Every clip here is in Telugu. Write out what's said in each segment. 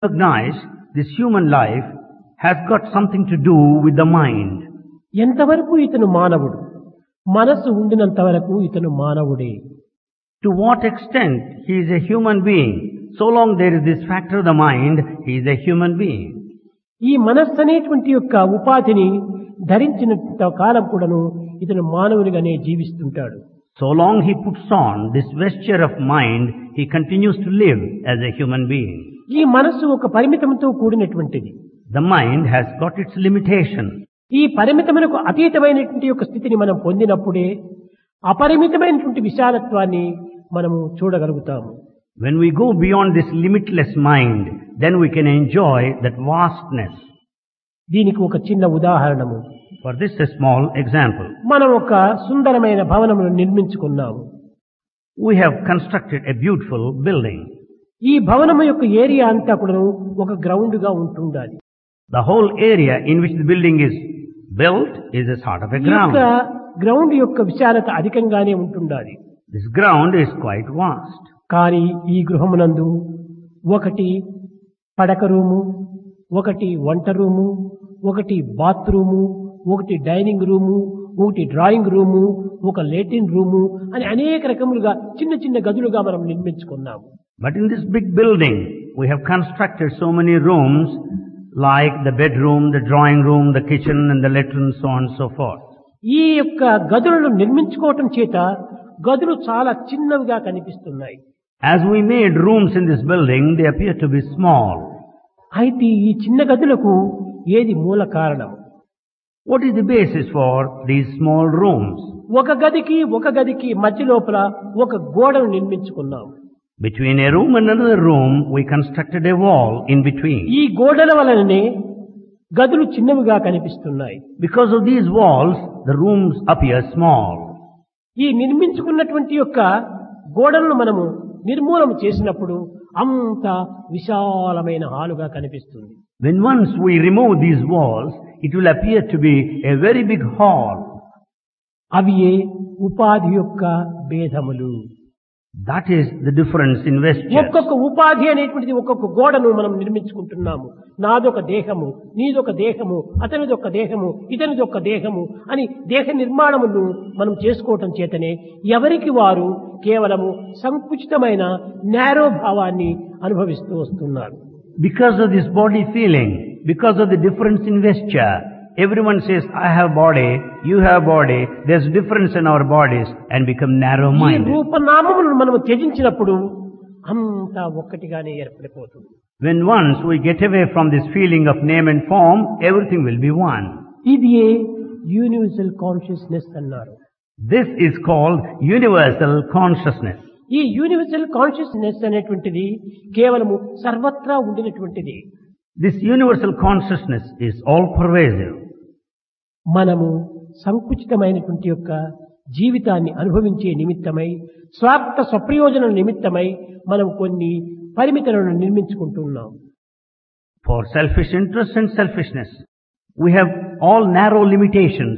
recognize this human life has got something to do with the mind. ఎంతవరకు ఇతను మానవుడు, మనస్సు ఉండినంత వరకు ఇతను మానవుడే. To what extent he is a human being? So long there is this factor of the mind, he is a human being. ఈ మనస్సు అనేటువంటి యొక్క ఉపాధిని ధరించినంత కాలం కూడాను ఇతను మానవునిగానే జీవిస్తుంటాడు. So long he puts on this vesture of mind, he continues to live as a human being. ఈ మనస్సు ఒక పరిమితంతో కూడినటువంటిది. The mind has got its limitation. ఈ పరిమితమునకు అతీతమైనటువంటి యొక్క స్థితిని మనం పొందినప్పుడే అపరిమితమైనటువంటి విశాలత్వాన్ని మనము చూడగలుగుతాము. When we go beyond this limitless mind, then we can enjoy that vastness. దీనికి ఒక చిన్న ఉదాహరణము. For this a small example. మనం ఒక సుందరమైన భవనమును నిర్మించుకున్నాము. We have constructed a beautiful building. ఈ భవనము యొక్క ఏరియా అంతా కూడా ఒక గ్రౌండ్ గా ఉంటుండాలి. The whole area in which the building is built is a sort of a ఈ ground. యొక్క గ్రౌండ్ యొక్క విశాలత అధికంగానే ఉంటుండాలి. This ground is quite vast. కానీ ఈ గృహమునందు ఒకటి పడక రూము, ఒకటి వంట రూము, ఒకటి బాత్రూము, ఒకటి డైనింగ్ రూము, ఒకటి డ్రాయింగ్ రూము, ఒక లేటిన్ రూము అని అనేక రకములుగా చిన్న చిన్న గదులుగా మనం నిర్మించుకున్నాము. But in this big building, we have constructed so many rooms like the bedroom, the drawing room, the kitchen and the latrine, so on and so forth. ఈ యొక్క గదులను నిర్మించుకోవటం చేత గదులు చాలా చిన్నవిగా కనిపిస్తున్నాయి. As we made rooms in this building, they appear to be small. అయితే ఈ చిన్న గదులకు ఏది మూల కారణం? What is the basis for these small rooms? ఒక గదికి మధ్య లోపల ఒక గోడను నిర్మించుకున్నాం. Between a room and another room, we constructed a wall in between. ఈ గోడల వలననే గదులు చిన్నవిగా కనిపిస్తున్నాయి. Because of these walls, the rooms appear small. ఈ నిర్మించుకున్నటువంటి యొక్క గోడలను మనము నిర్మూలన చేసినప్పుడు అంత విశాలమైన హాలుగా కనిపిస్తుంది. When once we remove these walls, it will appear to be a very big hall. అవి ఉపాధి యొక్క భేదములు. That is the difference in vesture. ఒక్కొక్క ఉపాధి అనేటువంటిది ఒక్కొక్క గోడను మనం నిర్మించుకుంటున్నాము. నాదొక దేహము, నీదొక దేహము, అతనిదొక దేహము, ఇతనిదొక దేహము అని దేహ నిర్మాణమును మనం చేసుకోవటం చేతనే ఎవరికి వారు కేవలము సంకుచితమైన నేరో భావాన్ని అనుభవిస్తూ వస్తున్నారు. Because of this body feeling, because of the difference in vesture, everyone says, I have body, you have body, there's difference in our bodies and become ఈ narrow-minded. రూపనామములను మనము త్యజించినప్పుడు అంతా ఒక్కటిగానే ఏర్పడిపోతుంది. When once we get away from this feeling of name and form, everything will be one. ఇది యూనివర్సల్ కాన్షియస్నెస్ అన్నారు. This is called universal consciousness. ఈ యూనివర్సల్ కాన్షియస్నెస్ అనేటువంటిది కేవలము సర్వత్రా ఉండినటువంటిది. This universal consciousness is all pervasive. మనము సంకుచితమైనటువంటి యొక్క జీవితాన్ని అనుభవించే నిమిత్తమై స్వార్థ స్వప్రయోజన నిమిత్తమై మనం కొన్ని పరిమితులను నిర్మించుకుంటున్నాం. For selfish interest and selfishness, we have all narrow limitations.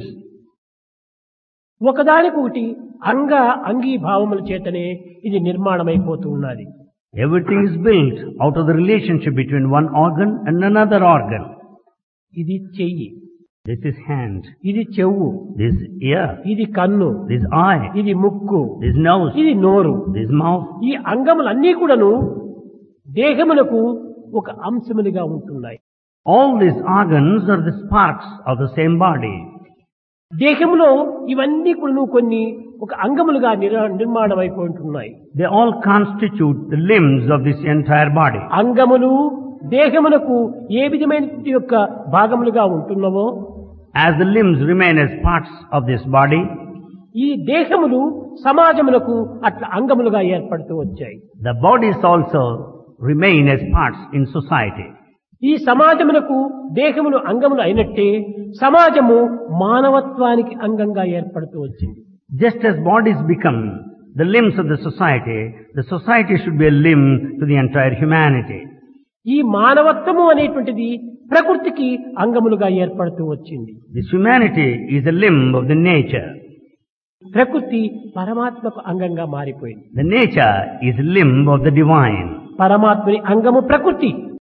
ఒకదానికొకటి అంగీ భావముల చేతనే ఇది నిర్మాణమైపోతూ ఉన్నది. Everything is built out of the relationship between one organ and another organ. ఇది చెయ్యి, This is hand, ఇది చెవు, this is ear, ఇది కన్ను, this is eye, ఇది ముక్కు, this is nose, ఇది నోరు. this is mouth. ఈ అంగములన్నీ కూడాను దేహమునకు ఒక అంశములుగా ఉంటున్నాయి. All these organs are the sparks of the same body. దేహములో ఇవన్నీ కూడాను కొన్ని ఒక అంగములుగా నిర్మాణం అయిపోతున్నాయి. They all constitute the limbs of this entire body. అంగములు దేహమునకు ఏ విధమైన యొక్క భాగములుగా ఉంటున్నవో, As the limbs remain as parts of this body, ఈ దేహములు సమాజములకు అట్లా అంగములుగా ఏర్పడుతూ వచ్చాయి. the bodies also remain as parts in society. ఈ సమాజమునకు దేహములు అంగములు అయినట్టే సమాజము మానవత్వానికి అంగంగా ఏర్పడుతూ వచ్చింది. Just as bodies become the limbs of the society should be a limb to the entire humanity. ఈ మానవత్వము అనేటువంటిది ప్రకృతికి అంగములుగా ఏర్పడుతూ వచ్చింది. This humanity is a limb of the nature. ప్రకృతి పరమాత్మకు అంగంగా మారిపోయింది. The nature is a limb of the divine. పరమాత్మని అంగము ప్రకృతి,